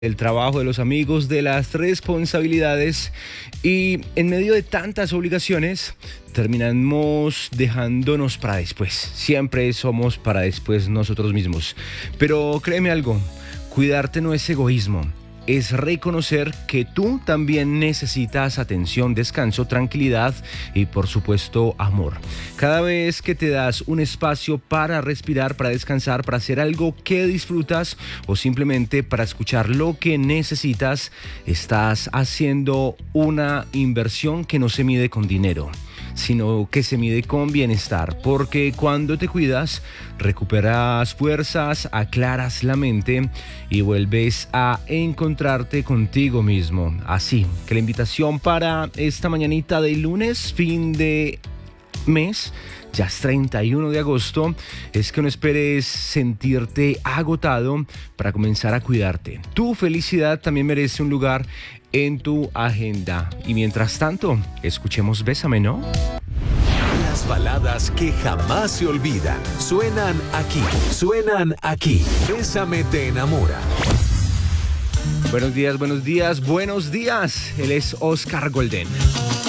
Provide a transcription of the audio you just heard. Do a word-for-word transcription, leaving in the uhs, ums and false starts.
El trabajo, de los amigos, de las responsabilidades y en medio de tantas obligaciones terminamos dejándonos para después. Siempre somos para después nosotros mismos. Pero créeme algo, cuidarte no es egoísmo. Es reconocer que tú también necesitas atención, descanso, tranquilidad y por supuesto amor. Cada vez que te das un espacio para respirar, para descansar, para hacer algo que disfrutas o simplemente para escuchar lo que necesitas, estás haciendo una inversión que no se mide con dinero, sino que se mide con bienestar, porque cuando te cuidas, recuperas fuerzas, aclaras la mente y vuelves a encontrarte contigo mismo. Así que la invitación para esta mañanita de lunes, fin de mes, ya es treinta y uno de agosto, es que no esperes sentirte agotado para comenzar a cuidarte. Tu felicidad también merece un lugar en tu agenda. Y mientras tanto, escuchemos Bésame, ¿no? Las baladas que jamás se olvidan suenan aquí, suenan aquí. Bésame te enamora. Buenos días, buenos días, buenos días. Él es Oscar Golden.